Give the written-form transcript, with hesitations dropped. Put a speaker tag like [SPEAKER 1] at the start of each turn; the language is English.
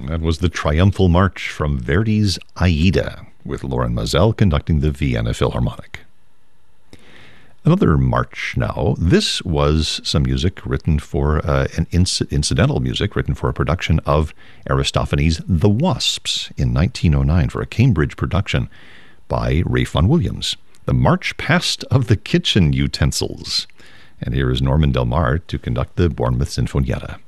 [SPEAKER 1] That was the Triumphal March from Verdi's Aida, with Loren Maazel conducting the Vienna Philharmonic. Another march now. This was some music written for incidental music written for a production of Aristophanes' The Wasps in 1909 for a Cambridge production by Ralph Vaughan Williams. The March Past of the Kitchen Utensils. And here is Norman Del Mar to conduct the Bournemouth Sinfonietta.